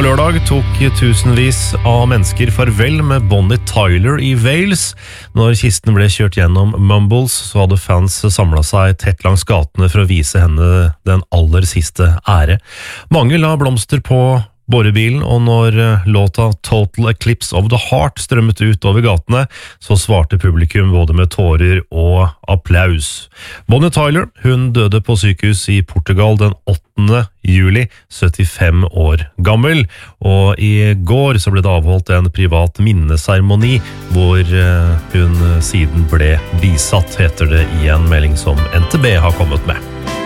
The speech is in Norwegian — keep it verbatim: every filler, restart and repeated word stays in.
På lørdag tok tusenvis av mennesker farvel med Bonnie Tyler i Wales. Når kisten ble kjørt gjennom Mumbles, så hadde fans samlet seg tett langs gatene for å vise henne den aller siste ære. Mange la blomster på borebilen, og når låta Total Eclipse of the Heart strømmet ut over gatene, så svarte publikum både med tårer og applaus. Bonnie Tyler, hun døde på sykehus i Portugal den åttende juli, syttifem år gammel, og i går så ble det avholdt en privat minneseremoni, hvor hun siden ble bisatt, heter det i en melding som N T B har kommet med.